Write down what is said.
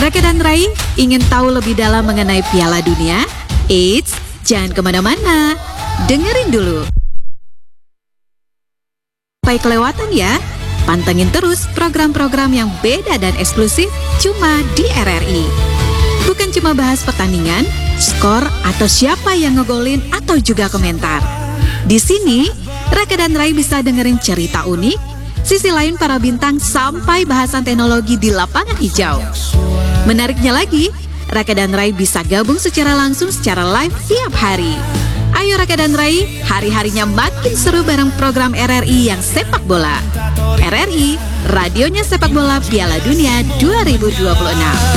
Raka dan Rai ingin tahu lebih dalam mengenai Piala Dunia? Eits, jangan kemana-mana. Dengerin dulu. Sampai kelewatan ya. Pantengin terus program-program yang beda dan eksklusif cuma di RRI. Bukan cuma bahas pertandingan, skor, atau siapa yang ngegolin atau juga komentar. Di sini, Raka dan Rai bisa dengerin cerita unik, sisi lain para bintang sampai bahasan teknologi di lapangan hijau. Menariknya lagi, Raka dan Rai bisa gabung secara langsung secara live tiap hari. Ayo Raka dan Rai, hari-harinya makin seru bareng program RRI yang sepak bola. RRI, radionya sepak bola Piala Dunia 2026.